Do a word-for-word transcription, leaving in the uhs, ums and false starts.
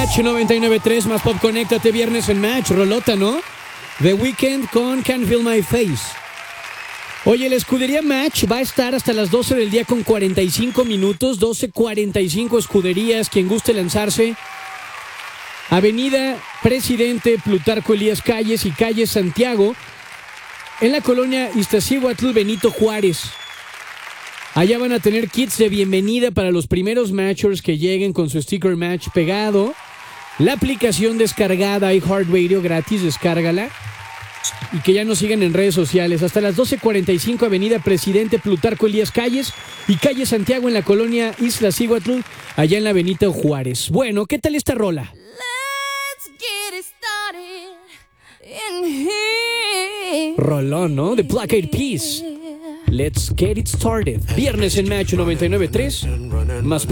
Match noventa y nueve punto tres, más pop, conéctate, viernes en Match, rolota, ¿no? The Weeknd con Can't Feel My Face. Oye, la escudería Match va a estar hasta las doce del día con cuarenta y cinco minutos, doce cuarenta y cinco escuderías, quien guste lanzarse. Avenida Presidente Plutarco Elías Calles y Calle Santiago, en la colonia Iztaccíhuatl Benito Juárez. Allá van a tener kits de bienvenida para los primeros matchers que lleguen con su sticker Match pegado. La aplicación descargada iHeartRadio gratis, descárgala. Y que ya nos sigan en redes sociales. Hasta las doce cuarenta y cinco, Avenida Presidente Plutarco Elías Calles y Calle Santiago en la colonia Iztaccíhuatl, allá en la Benito Juárez. Bueno, ¿qué tal esta rola? Let's get it started in here. Rolón, ¿no? The Black Eyed Peas. Let's get it started. Viernes en Match noventa y nueve punto tres. Más